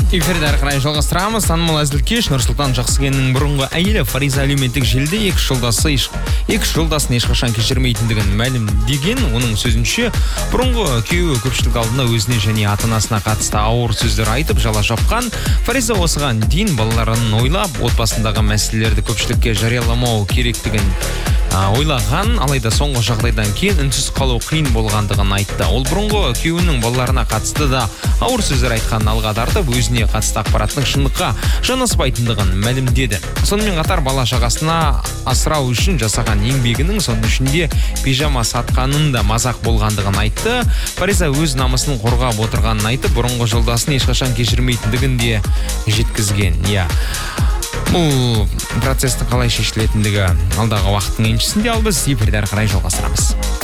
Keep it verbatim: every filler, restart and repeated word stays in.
Эфирді әрі қарай жалғастырамыз. Танымал әзілкеш Нұрсұлтан Жақсыгеннің бұрынғы әйелі Фариза әлеуметтік желіде екі жолдасы екі жолдасын ешқашан кешірмейтіндігін мәлімдеген. Оның сөзінше, бұрынғы күйеуі көпшілік алдында өзіне және ата-анасына қатысты ауыр сөздер айтып, жала жапқан. Фариза осыған дейін балаларын ойлап, отбасындағы мәселелерді көпшілікке жарияламау керектігін ойлаған, алайда соңғы жағдайдан кейін үнсіз қалу қиын болғандығын айтты. Ол бұрынғы күйеуінің балаларына қатысты да ауыр сөздер айтқанын алға тартып, өзіне қатысты ақпараттың шындыққа жанаспайтындығын мәлімдеді. Сонымен қатар бала шағасына асырау үшін жасаған еңбегінің, соның ішінде пижама сатқанын да мазақ болғандығын айтты. Фариза өз намысын қорғап отырғанын айтып, бұрынғы жолдасын ешқашан кешірмейтіндігін де жеткізген. Иә. Бұл процесстің қалай шешілетіндігі алдағы уақыттың еншісінде, ал біз эфирді әрі қарай жалғастырамыз.